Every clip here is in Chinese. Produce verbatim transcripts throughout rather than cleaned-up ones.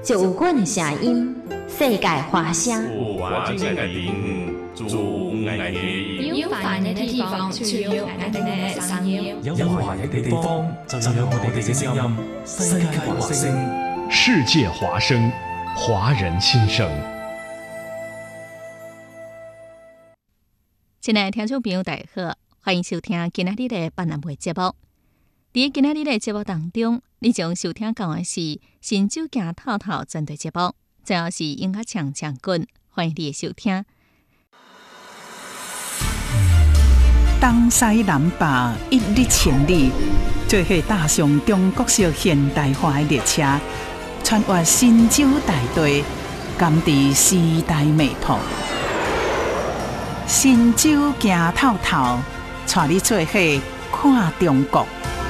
就有阮的声音，世界华声。 我正在听主爱听。 有烦的地方就有爱的声音， 有華人嘅地方就有我哋嘅聲音。世界華聲， 世界華聲，華人心聲。 親愛的聽眾朋友，大家好，歡迎收聽今仔日的百南會節目。在今仔日的節目當中，你將收聽到的是新酒行透透專題節目，最後是音樂唱唱滾，歡迎你的收聽。 東西南北一日千里，做伙踏上中國式現代化的列車，穿越新州大地，甘知時代脈搏。新州行透透，帶你做伙看中國。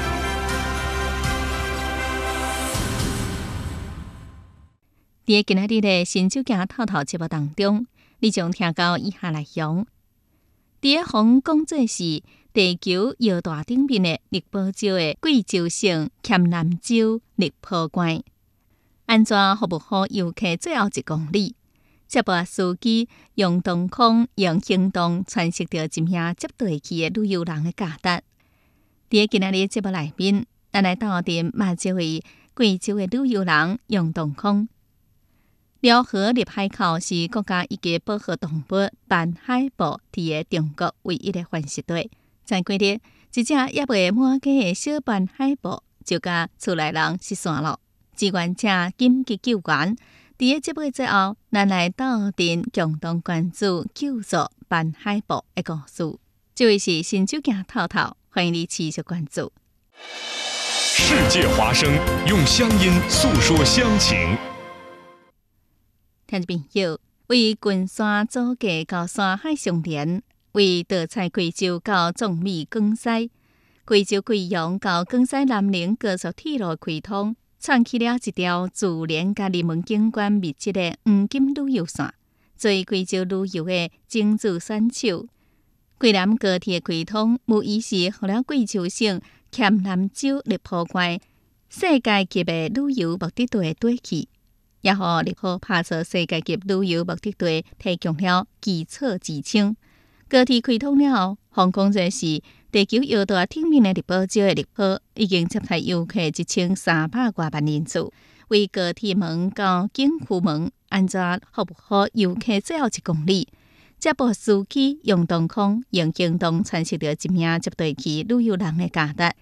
在今仔日的新酒行透透節目當中，你將聽到以下內容。在方講做是地球搖大頂面的力寶礁的貴州省黔南州力寶關，安怎服務好遊客最後一公里？接駁司機楊東康用行動傳釋着一名接地氣的旅遊人的價值。在今仔日節目內面，咱來到店馬這位貴州的旅遊人楊東康。遼河入海口是國家一級保護動物斑海豹佇個中國唯一的繁殖地。前幾日，一隻還未滿月的小斑海豹就甲厝內人失散了，志願者緊急救援。佇個節目最後，咱來鬥陣共同關注救助斑海豹的故事。這位是新酒行透透，歡迎你持續關注。 世界華聲，用鄉音訴說鄉情。聽眾朋友，為群山祖界到山海相連，為稻菜貴州到壯美廣西，貴州貴陽到廣西南寧高速鐵路開通，創起了一條自然甲人文景觀密集的黃金旅遊線，作為貴州旅遊的種子選手。貴南高鐵的開通，無疑是予了貴州省黔南州力寶關世界級的旅遊目的地的底氣。也予力寶拍出世界級旅遊目的地提供了基礎支撐。高鐵開通了後，方講做是地球搖大頂面的力寶礁的力寶已經接待遊客一千三百多萬人次。為高鐵門到景福門，安怎服務好遊客最後一公里？接駁司機楊東康用行動傳釋着一名接地氣旅遊人的價值。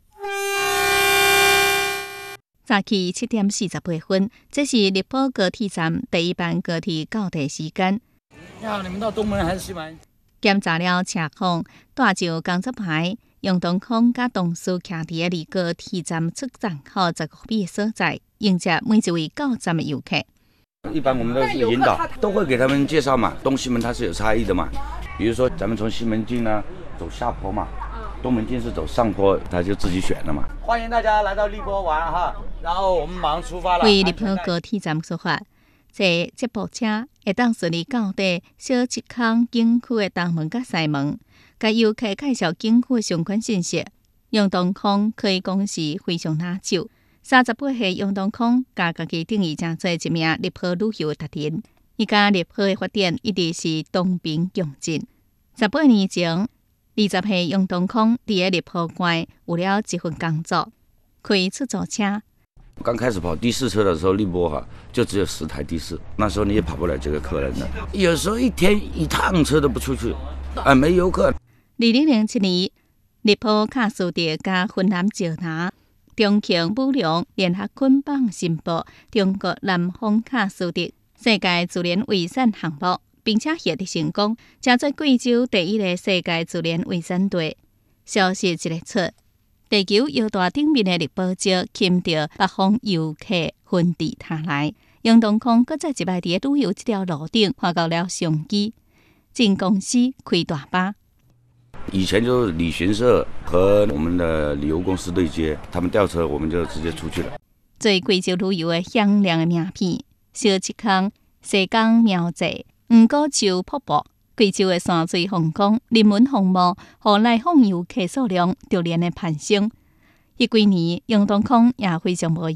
早起七點四十八分，這是力寶高鐵站第一班高鐵到地時間。 你好，你們到東門還是西門？ 檢查了車況，帶上工作牌，楊東康甲同事徛佇離高鐵站出站後十公里的所在，迎接每一位到站的遊客。 一般我們都是引導，都會給他們介紹嘛。東西門它是有差異的嘛，比如說咱們從西門進呢，走下坡嘛。東門進是走上坡，他就自己選了嘛。歡迎大家來到力寶玩哈，然後我們馬上出發了。 為力寶高鐵站出發，這接駁車會當順利到達小七康景區的東門甲西門，甲遊客介紹景區相關信息。楊東康可以講是非常拿手。三十八歲楊東康甲家己定義成做一名力寶旅遊達人，伊甲力寶的發展一直是同頻共進。十八年前。二十歲楊東康佇個力寶關有了一份工作，開出租車。 剛開始跑的士車的時候，力寶哈就只有十台的士，那時候你也跑不了這個客人的，有時候一天一趟車都不出去，啊，沒遊客。二零零七年，力寶卡蘇迪加雲南招拿，中共武良聯合捆綁申報中國南方卡蘇迪世界自然遺產項目。並且獲得成功，成做貴州第一個世界自然遺產地。消息一日出，地球搖大頂面的力寶礁吸引着北方遊客紛至沓來。楊東康擱再一擺佇旅遊這條路頂看到了商機，進公司開大巴。 以前就旅行社和我們的旅遊公司對接，他們調車，我們就直接出去了。 做貴州旅遊的響亮的名片，小七康、西江苗寨。吳哥洲瀑布，貴州的山水風光、人文風貌，和來訪遊客數量逐年的攀升。迄幾年，楊東康也非常無閒，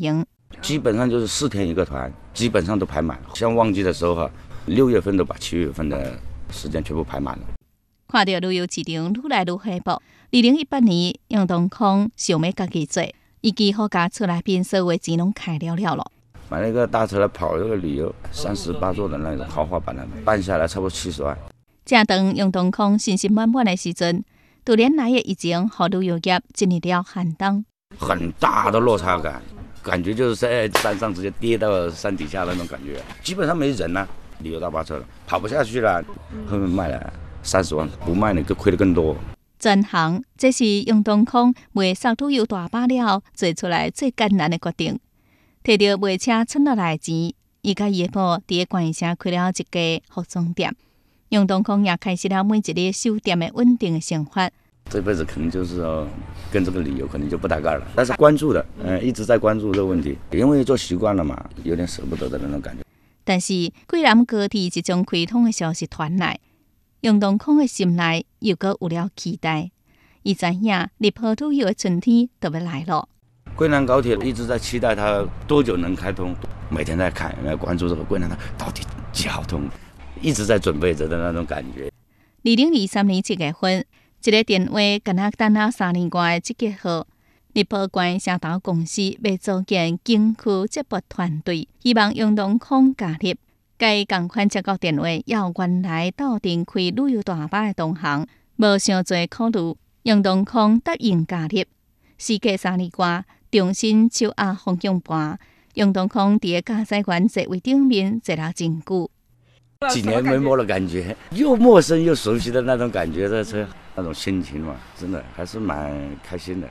基本上就是四天一个团，基本上都排满了。像旺季的时候哈，六月份都把七月份的时间全部排满了。 看到旅游市场愈来愈恢复，二零一八年杨东康想要家己做，伊几乎把厝内边所有钱拢开了了咯。 买了一个大车来跑这个旅游，三十八座的那种豪华版的，办下来差不多七十万。 正当杨东康信心满满的时阵，多年来的疫情和旅游业进入了寒冬， 很大的落差感，感觉就是在山上直接跌到山底下那种感觉，基本上没人了、啊，旅游大巴车了，跑不下去了，后面卖了三十万，不卖呢就亏得更多。 转行，这是杨东康卖送旅游大巴了做出来最艰难的决定。摕到卖车存落来的钱，伊甲伊的某伫观音城开了一家服装店。杨东康也开始了每一日收店的稳定的生活。 这辈子可能就是说跟这个旅游可能就不搭嘎了，但是关注的，嗯、呃，一直在关注这个问题，因为做习惯了嘛，有点舍不得的那种感觉。 但是桂南高铁即将开通的消息传来，杨东康的心内又搁有了期待。伊知影日坡旅游的春天就要来了。 桂南高铁一直在期待它多久能开通，每天在看，在关注这个桂南它到底几号通，一直在准备着的那种感觉。 二零二三年七月份，一个电话敢若等了三年外的即个号，日坡观音城投公司要组建景区接驳团队，希望杨东康加入。该共款接到电话，要原来斗阵开旅游大巴的同行，无伤多考虑，杨东康答应加入。时隔三年外，重新手压方向盘，杨东康伫驾驶员座位顶面坐了真久。 几年没摸的感觉，又陌生又熟悉的那种感觉，这车那种心情嘛，真的还是蛮开心的。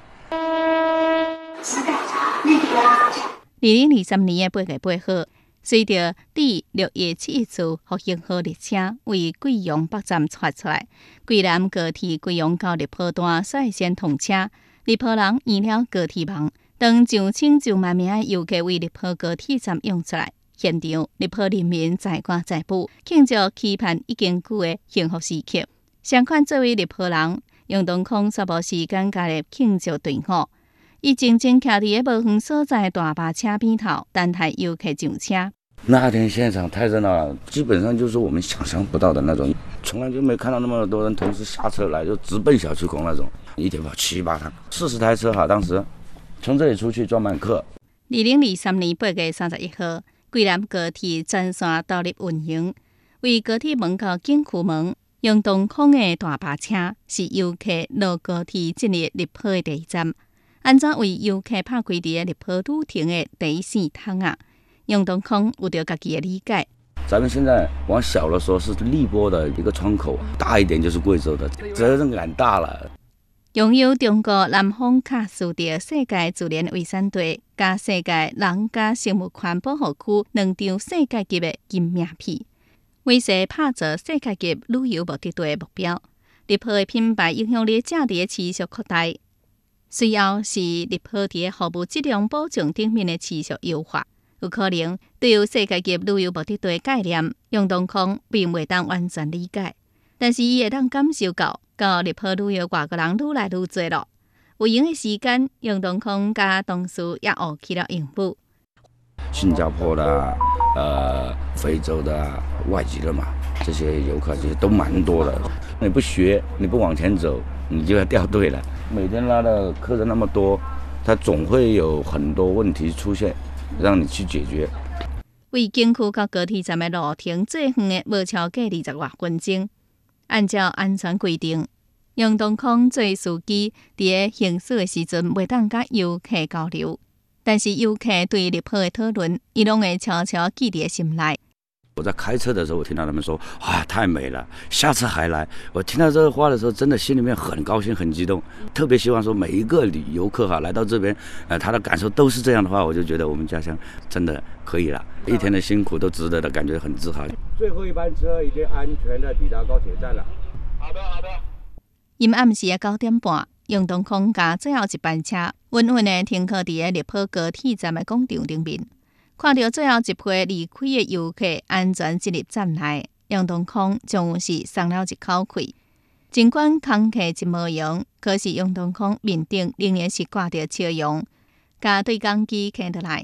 二零二三年的八月八号，随着第六一七一次复兴号列车为贵阳北站出出来，桂南高铁贵阳到日坡段率先通车，日坡人圆了高铁梦。当上千上万名的游客为日坡高铁站涌出来，现场日坡人民载歌载舞，庆祝期盼已经久的幸福时刻。相款作为日坡人，杨东康煞无时间加入庆祝队伍，伊静静徛伫个无远所在的大巴车边头，等待游客上车。 那天现场太热闹了，基本上就是我们想象不到的那种，从来就没看到那么多人同时下车来，就直奔小区口那种，一天跑七八趟，四十台车哈，当时从这里出去装满客。 二零二三年八月三十一号，桂南高铁全线投入运营，为高铁门到景区门。杨东康的大巴车是游客落高铁进入日坡的第一站，安怎为游客拍开伫日坡旅程的第一扇窗啊？杨东康有着家己的理解。 咱们现在往小了说是荔波的一个窗口，大一点就是贵州的，责任感大了。 拥有中国南方喀斯特世界自然遗产地加世界人家生物圈保护区两张世界级的金名片，威胁拍造世界级旅游目的地的目标。日坡的品牌影响力正伫持续扩大，随后是日坡伫服务质量保障顶面的持续优化。有可能对于世界级旅游目的地的概念，杨东康并未当完全理解，但是伊会当感受到，到日坡旅游外国人愈来愈多了。有闲的时间，杨东康甲同事也学起了英语。 新加坡的、啊、呃，非洲的、啊、外籍的嘛，这些游客其实都蛮多的。你不学，你不往前走，你就要掉队了。每天拉的客人那么多，他总会有很多问题出现，让你去解决。 为景区到高铁站的路程最远的无超过二十外分钟。按照安全规定，杨东康做司机伫个行驶的时阵，袂当甲游客交流。但是游客对日坡的讨论，伊拢会悄悄记伫心内。 我在开车的时候，我听到他们说：“啊，太美了，下次还来。”我听到这个话的时候，真的心里面很高兴、很激动。特别希望说每一个旅游客哈来到这边，呃，他的感受都是这样的话，我就觉得我们家乡真的可以了，一天的辛苦都值得的，感觉很自豪。最后一班车已经安全的抵达高铁站了。好的，好的。 因暗时的九点半，杨东康甲最后一班车稳稳的停靠伫个日坡高铁站的广场顶面。看到最后一批离开的游客安全进入站内，杨东康总是松了一口气。尽管空客真无用，可是杨东康面顶仍然是挂着笑容，甲对讲机牵倒来。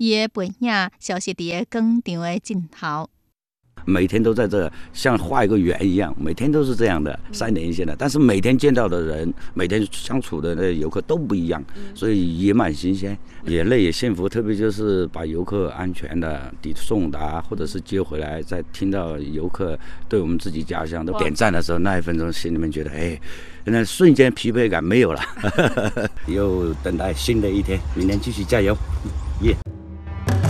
伊的背影消失伫个广场的尽头。 每天都在这，像画一个圆一样，每天都是这样的三连线的。但是每天见到的人，每天相处的那游客都不一样，所以也蛮新鲜，也累也幸福。特别就是把游客安全的抵送达，或者是接回来，再听到游客对我们自己家乡都点赞的时候，那一分钟心里面觉得，哎，那瞬间疲惫感没有了，又等待新的一天，明天继续加油，耶、yeah